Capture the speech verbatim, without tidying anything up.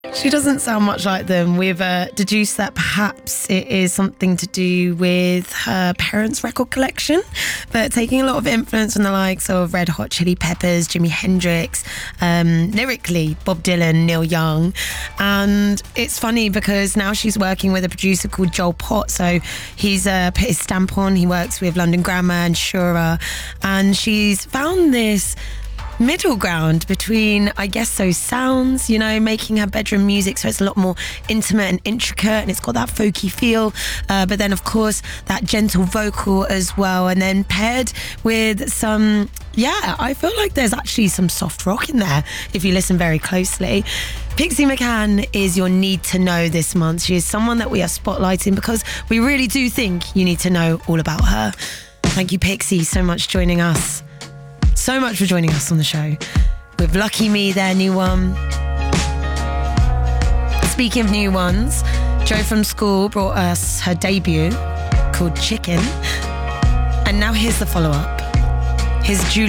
She doesn't sound much like them. We've uh, deduced that perhaps it is something to do with her parents' record collection, but taking a lot of influence from the likes of Red Hot Chili Peppers, Jimi Hendrix, um, lyrically, Bob Dylan, Neil Young. And it's funny because now she's working with a producer called Joel Pott. So he's uh, put his stamp on. He works with London Grammar and Shura. And she's found this middle ground between, I guess, those sounds, you know, making her bedroom music so it's a lot more intimate and intricate, and it's got that folky feel, uh, but then of course that gentle vocal as well, and then paired with some, yeah, I feel like there's actually some soft rock in there if you listen very closely. Pixie McCann is your need to know this month. She is someone that we are spotlighting because we really do think you need to know all about her. Thank you, Pixie, so much for joining us. So much for joining us on the show with Lucky Me, their new one. Speaking of new ones, Jo from School brought us her debut called Chicken. And now here's the follow-up. Here's Julie